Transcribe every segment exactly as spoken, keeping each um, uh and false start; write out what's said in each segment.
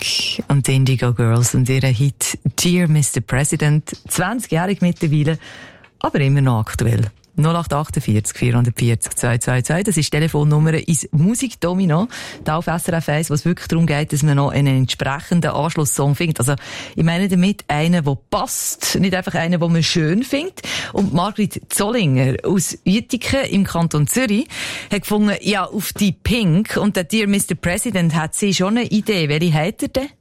und die Indigo Girls und ihre Hit Dear Mister President, zwanzigjährig mittlerweile, aber immer noch aktuell. null acht acht vier vier vier null zwei zwei zwei, das ist die Telefonnummer ins Musikdomino, da auf S R F eins, wo es wirklich darum geht, dass man noch einen entsprechenden Anschlusssong findet. Also, ich meine damit einen, der passt, nicht einfach einen, den man schön findet. Und Margrit Zollinger aus Uetiken im Kanton Zürich hat gefunden, ja, auf die Pink und der Dear Mister President hat sie schon eine Idee. Welche hat er denn?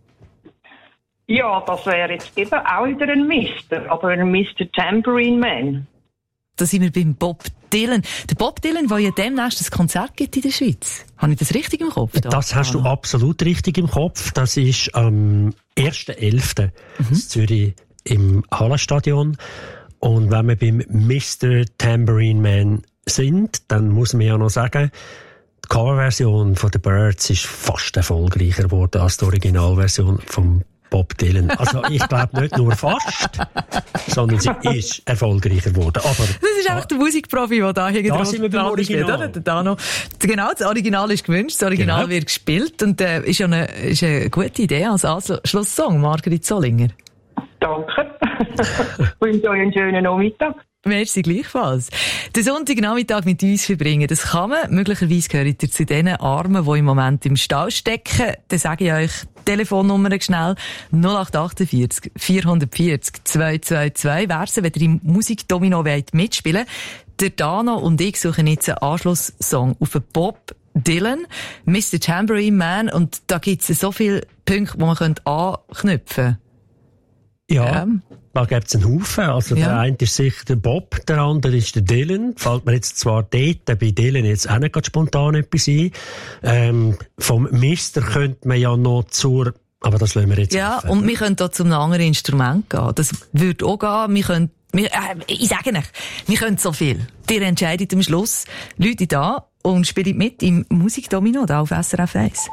Ja, das wäre jetzt eben auch wieder ein Mister, aber ein Mister Tambourine Man. Da sind wir beim Bob Dylan. Der Bob Dylan, der ja demnächst ein Konzert gibt in der Schweiz. Habe ich das richtig im Kopf? Da? Das hast du absolut richtig im Kopf. Das ist am ersten elften Mhm. in Zürich im Hallenstadion. Und wenn wir beim Mister Tambourine Man sind, dann muss man ja noch sagen, die Coverversion von The Birds ist fast erfolgreicher geworden als die Originalversion vom Bob Dylan. Also ich glaube nicht nur fast, sondern sie ist erfolgreicher geworden. Aber das ist einfach der Musikprofi, der da hier da sind wir beim Original. Steht, da noch. Genau, das Original ist gewünscht, das Original genau. wird gespielt und äh, ist ja eine, ist eine gute Idee als Anschlusssong, Margrit Zollinger. Danke. Ich wünsche euch einen schönen Nachmittag. Merci gleichfalls. Den Sonntagnachmittag mit uns verbringen, das kann man. Möglicherweise gehört ihr zu den Armen, die im Moment im Stau stecken. Dann sage ich euch Telefonnummer schnell null acht acht vier vier vier zwei zwei zwei. Wer wenn ihr im Musikdomino wollt mitspielen, der Dano und ich suchen jetzt einen Anschlusssong auf einen Bob Dylan, Mister Tambourine Man, und da gibt es so viele Punkte, die man anknüpfen könnte. Ja, ähm. da gibt es einen Haufen. Also ja. Der eine ist sicher der Bob, der andere ist der Dylan. Fällt mir jetzt zwar dort bei Dylan jetzt auch nicht ganz spontan etwas ein. Ähm, vom Mister könnte man ja noch zur... Aber das lassen wir jetzt Ja, offen. Und wir können da zum anderen Instrument gehen. Das würde auch gehen. Wir können, wir, äh, ich sage nicht, wir können so viel. Ihr entscheidet am Schluss. Leute da und spielt mit im Musikdomino da auf S R F eins.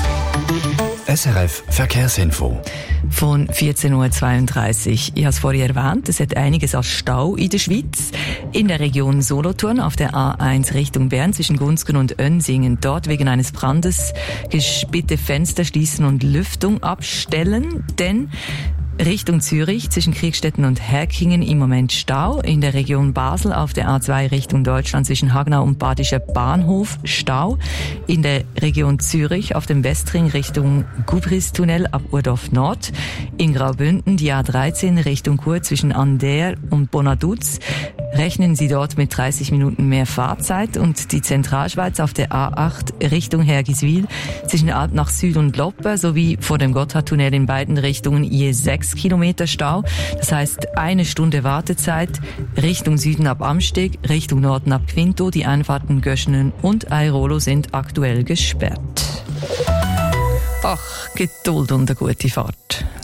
S R F Verkehrsinfo. Von vierzehn Uhr zweiunddreißig. Ich habe es vorhin erwähnt, es hat einiges als Stau in der Schweiz. In der Region Solothurn auf der A eins Richtung Bern zwischen Gunzgen und Önsingen. Dort wegen eines Brandes bitte Fenster schließen und Lüftung abstellen, denn Richtung Zürich zwischen Kriegstetten und Herkingen im Moment Stau. In der Region Basel auf der A zwei Richtung Deutschland zwischen Hagnau und Badischer Bahnhof Stau. In der Region Zürich auf dem Westring Richtung Gubristunnel ab Urdorf Nord. In Graubünden die A dreizehn Richtung Chur zwischen Ander und Bonaduz. Rechnen Sie dort mit dreißig Minuten mehr Fahrzeit. Und die Zentralschweiz auf der A acht Richtung Hergiswil zwischen Alp nach Süd und Loppe sowie vor dem Gotthardtunnel in beiden Richtungen je sechs Kilometer Stau. Das heißt eine Stunde Wartezeit. Richtung Süden ab Amsteg, Richtung Norden ab Quinto. Die Einfahrten Göschenen und Airolo sind aktuell gesperrt. Ach, Geduld und eine gute Fahrt.